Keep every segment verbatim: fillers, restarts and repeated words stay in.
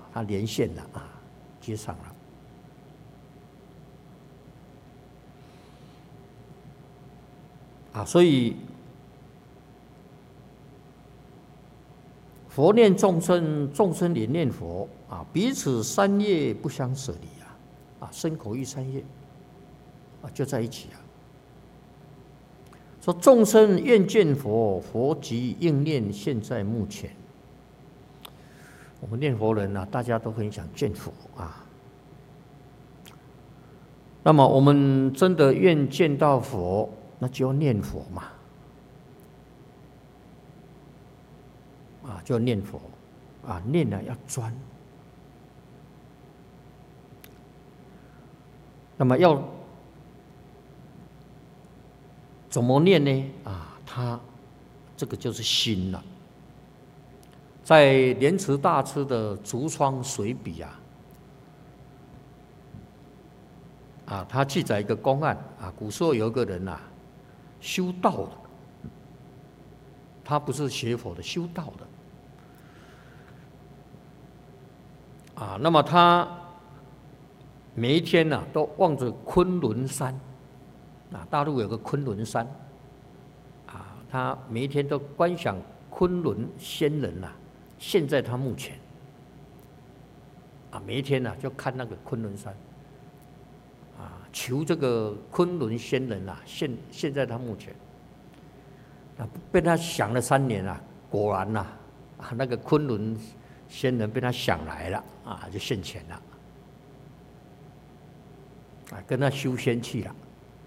它连线了啊，接上了。啊，所以佛念众生，众生也念佛啊，彼此三业不相舍离啊，啊，身口意三业啊就在一起啊。说众生愿见佛，佛即应念现在目前。我们念佛人啊，大家都很想见佛啊。那么我们真的愿见到佛，那就要念佛嘛，啊，就要念佛，啊，念了要专。那么要怎么念呢？啊，他这个就是心了。在莲池大师的《竹窗随笔》啊，啊，他记载一个公案啊，古时候有一个人啊，修道的，他不是学佛的，修道的，啊，那么他每一天呢、啊，都望着昆仑山，啊，大陆有个昆仑山，啊，他每一天都观想昆仑仙人啊，现在他目前，啊，每一天呢、啊、就看那个昆仑山。啊，求这个昆仑仙人啊，现现在他目前，啊，被他想了三年啊，果然呐、啊，啊，那个昆仑仙人被他想来了啊，就现前了，啊，跟他修仙去了，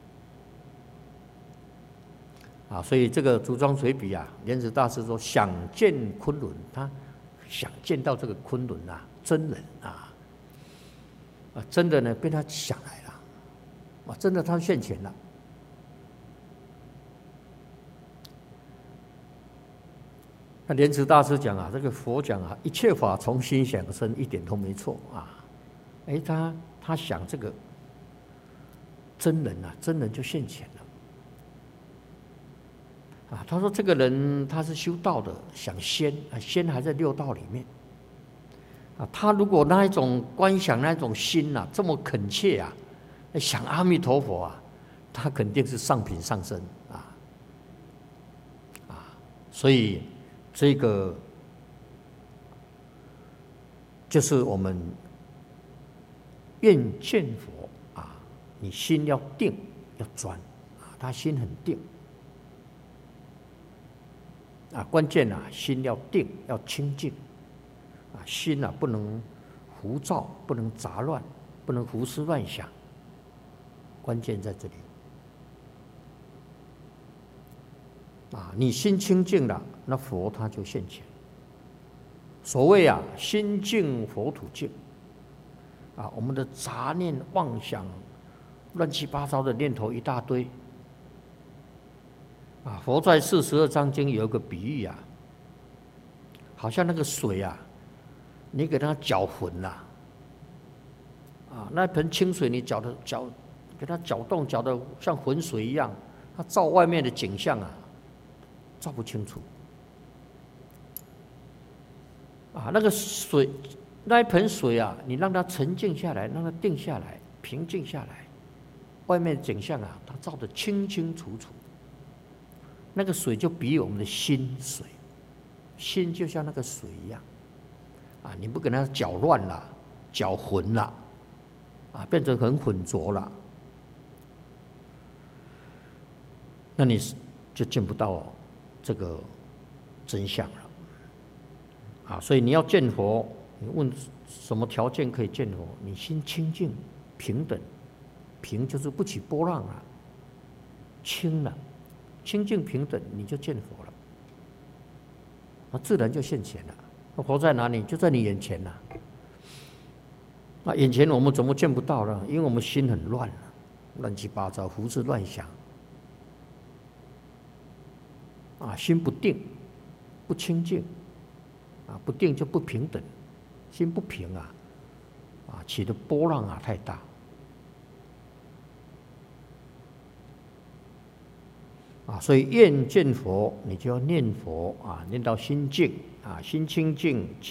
啊，所以这个《竹窗随笔》啊，莲池大师说想见昆仑，他想见到这个昆仑啊，真人啊，啊，真的呢被他想来了。啊，真的他现前了。那莲池大师讲啊，这个佛讲啊，一切法从心想生，一点都没错啊。哎，他他想这个真人啊，真人就现前了。啊，他说这个人他是修道的，想仙啊，仙还在六道里面。啊，他如果那一种观想那种心啊，这么恳切啊。想阿弥陀佛啊，他肯定是上品上身啊，啊，所以这个就是我们愿见佛啊，你心要定要专啊，他心很定啊，关键啊，心要定要清净啊，心啊不能浮躁，不能杂乱，不能胡思乱想。关键在这里啊！你心清净了，那佛他就现前。所谓啊，心净佛土净啊，我们的杂念妄想、乱七八糟的念头一大堆啊。佛在四十二章经有一个比喻啊，好像那个水啊，你给它搅浑了啊，那盆清水你搅的搅。给它搅动，搅得像浑水一样，它照外面的景象啊，照不清楚。啊，那个水，那一盆水啊，你让它沉静下来，让它定下来，平静下来，外面的景象啊，它照得清清楚楚。那个水就比我们的心水，心就像那个水一样，啊，你不给它搅乱了，搅浑了，啊，变成很浑浊了。那你就见不到这个真相了，啊！所以你要见佛，你问什么条件可以见佛？你心清净、平等，平就是不起波浪了，清了，清净平等，你就见佛了，那自然就现前了。那佛在哪里？就在你眼前了。那眼前我们怎么见不到呢？因为我们心很乱了，乱七八糟，胡思乱想。啊，心不定，不清净，啊，不定就不平等，心不平啊，啊，起的波浪啊太大，啊，所以愿见佛，你就要念佛啊，念到心静啊，心清净。